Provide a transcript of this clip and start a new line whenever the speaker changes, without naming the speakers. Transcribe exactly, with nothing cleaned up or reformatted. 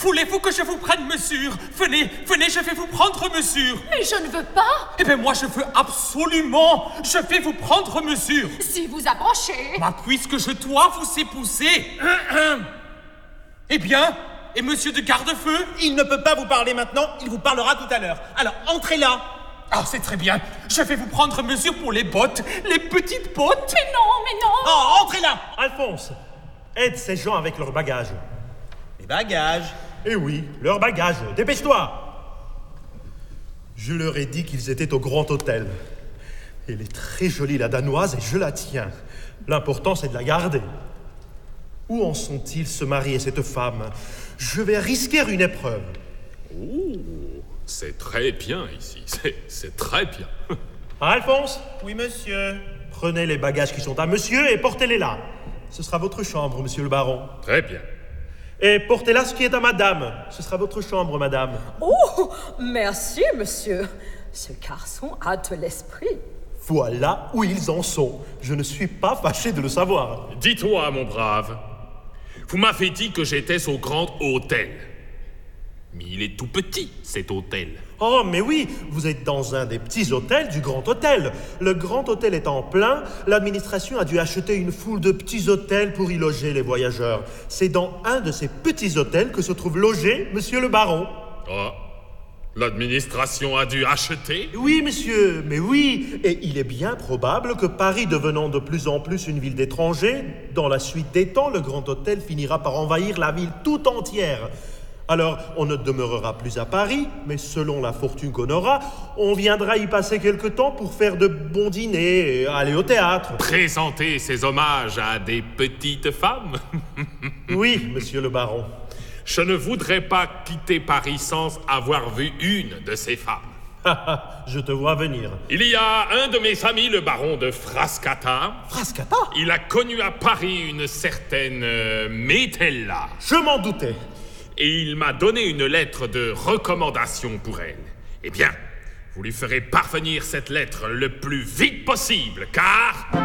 Voulez-vous que je vous prenne mesure? Venez, venez, je vais vous prendre mesure.
Mais je ne veux pas.
Eh bien, moi, je veux absolument. Je vais vous prendre mesure.
Si vous approchez.
Bah, puisque je dois vous épouser. Eh bien, et monsieur de Gardefeu?
Il ne peut pas vous parler maintenant, il vous parlera tout à l'heure. Alors, entrez là.
Ah, c'est très bien. Je vais vous prendre mesure pour les bottes, les petites bottes.
Mais non, mais non.
Oh, entrez là.
Alphonse, aide ces gens avec leurs bagages.
Les bagages.
Eh oui, leurs bagages. Dépêche-toi. Je leur ai dit qu'ils étaient au Grand Hôtel. Elle est très jolie, la danoise, et je la tiens. L'important, c'est de la garder. Où en sont-ils, ce mari et cette femme? Je vais risquer une épreuve.
Oh, c'est très bien ici. C'est, c'est très bien.
Alphonse,
Oui, monsieur.
prenez les bagages qui sont à monsieur et portez-les là. Ce sera votre chambre, monsieur le baron.
Très bien.
Et portez là ce qui est à madame. Ce sera votre chambre, madame.
Oh, merci, monsieur. Ce garçon a de l'esprit.
Voilà où ils en sont. Je ne suis pas fâché de le savoir.
Dis-toi, mon brave, vous m'avez dit que j'étais au Grand Hôtel. Mais il est tout petit, cet hôtel.
Oh, mais oui, vous êtes dans un des petits hôtels du Grand Hôtel. Le Grand Hôtel étant plein, l'administration a dû acheter une foule de petits hôtels pour y loger les voyageurs. C'est dans un de ces petits hôtels que se trouve logé monsieur le baron.
Ah, l'administration a dû acheter?
Oui, monsieur, mais oui. Et il est bien probable que Paris devenant de plus en plus une ville d'étrangers, dans la suite des temps, le Grand Hôtel finira par envahir la ville tout entière. Alors, on ne demeurera plus à Paris, mais selon la fortune qu'on aura, on viendra y passer quelque temps pour faire de bons dîners et aller au théâtre.
Présenter ses hommages à des petites femmes?
Oui, monsieur le baron.
Je ne voudrais pas quitter Paris sans avoir vu une de ces femmes.
Je te vois venir.
Il y a un de mes amis, le baron de Frascata.
Frascata?
Il a connu à Paris une certaine euh, Métella.
Je m'en doutais.
Et il m'a donné une lettre de recommandation pour elle. Eh bien, vous lui ferez parvenir cette lettre le plus vite possible, car...